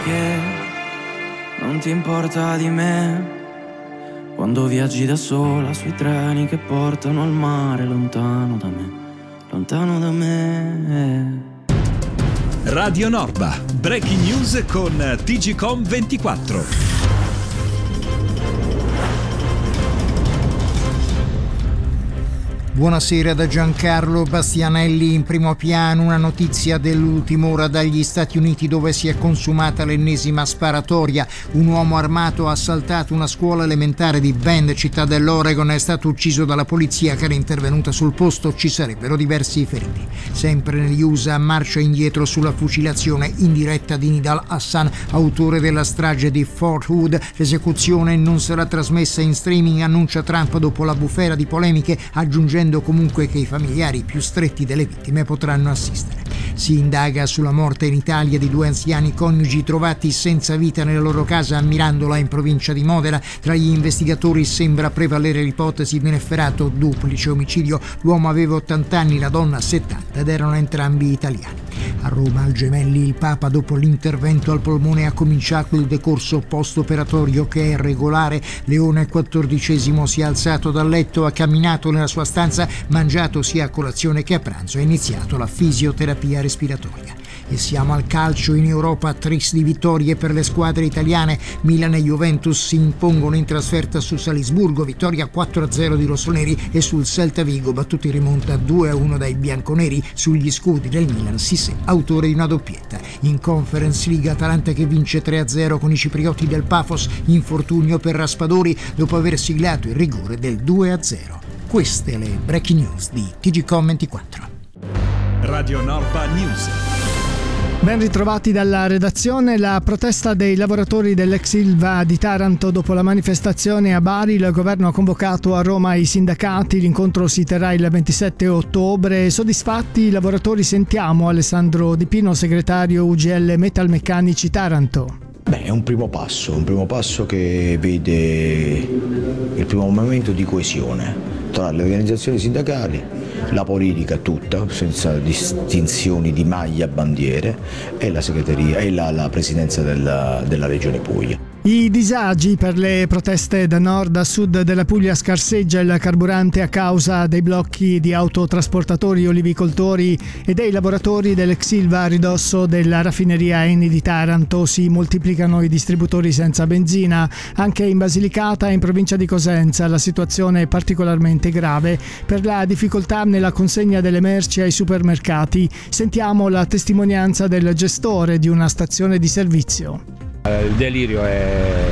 Che non ti importa di me quando viaggi da sola sui treni che portano al mare, lontano da me, lontano da me. Radio Norba, breaking news con TGcom 24. Buonasera da Giancarlo Bastianelli. In primo piano una notizia dell'ultima ora dagli Stati Uniti, dove si è consumata l'ennesima sparatoria. Un uomo armato ha assaltato una scuola elementare di Bend, città dell'Oregon, è stato ucciso dalla polizia che era intervenuta sul posto. Ci sarebbero diversi feriti. Sempre negli USA, marcia indietro sulla fucilazione in diretta di Nidal Hassan, autore della strage di Fort Hood. L'esecuzione non sarà trasmessa in streaming, annuncia Trump dopo la bufera di polemiche, aggiungendo comunque che i familiari più stretti delle vittime potranno assistere. Si indaga sulla morte in Italia di 2 anziani coniugi trovati senza vita nella loro casa a Mirandola, in provincia di Modena. Tra gli investigatori sembra prevalere l'ipotesi di un efferato duplice omicidio. L'uomo aveva 80 anni, la donna 70 ed erano entrambi italiani. A Roma, al Gemelli, il Papa dopo l'intervento al polmone ha cominciato il decorso post-operatorio che è regolare. Leone XIV si è alzato dal letto, ha camminato nella sua stanza, mangiato sia a colazione che a pranzo, ha iniziato la fisioterapia respiratoria. E siamo al calcio. In Europa, tris di vittorie per le squadre italiane. Milan e Juventus si impongono in trasferta su Salisburgo, vittoria 4-0 di rossoneri, e sul Celta Vigo battuto in rimonta 2-1 dai bianconeri. Sugli scudi del Milan Sissé, autore di una doppietta. In Conference League, Atalanta che vince 3-0 con i ciprioti del Pafos, infortunio per Raspadori dopo aver siglato il rigore del 2-0. Queste le breaking news di TGcom 24. Radio Norba News. Ben ritrovati dalla redazione. La protesta dei lavoratori dell'ex Ilva di Taranto dopo la manifestazione a Bari. Il governo ha convocato a Roma i sindacati. L'incontro si terrà il 27 ottobre. Soddisfatti i lavoratori? Sentiamo Alessandro Di Pino, segretario UGL Metalmeccanici Taranto. Beh, è un primo passo che vede il primo momento di coesione tra le organizzazioni sindacali, la politica tutta, senza distinzioni di maglia, bandiere, e la segreteria e la presidenza della Regione Puglia. I disagi per le proteste da nord a sud della Puglia. Scarseggia il carburante a causa dei blocchi di autotrasportatori, olivicoltori e dei lavoratori dell'ex Ilva a ridosso della raffineria Eni di Taranto. Si moltiplicano i distributori senza benzina. Anche in Basilicata e in provincia di Cosenza la situazione è particolarmente grave per la difficoltà nella consegna delle merci ai supermercati. Sentiamo la testimonianza del gestore di una stazione di servizio. Il delirio è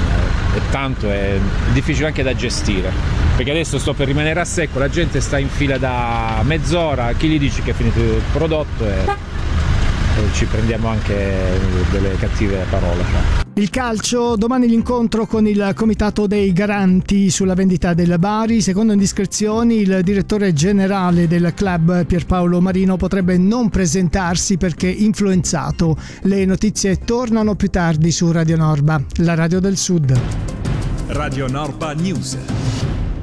tanto, è difficile anche da gestire, perché adesso sto per rimanere a secco, la gente sta in fila da mezz'ora, chi gli dice che è finito il prodotto e ci prendiamo anche delle cattive parole. Il calcio, domani l'incontro con il comitato dei garanti sulla vendita del Bari. Secondo indiscrezioni, il direttore generale del club Pierpaolo Marino potrebbe non presentarsi perché influenzato. Le notizie tornano più tardi su Radio Norba, la radio del Sud. Radio Norba News.